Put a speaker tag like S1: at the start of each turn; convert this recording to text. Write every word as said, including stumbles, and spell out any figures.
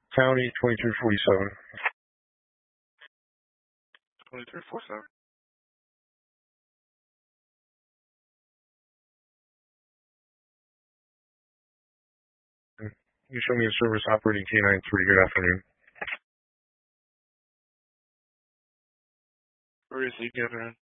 S1: County twenty-three forty-seven.
S2: twenty-three forty-seven.
S1: You show me a service operating K nine three. Good afternoon.
S2: Where is he, Governor?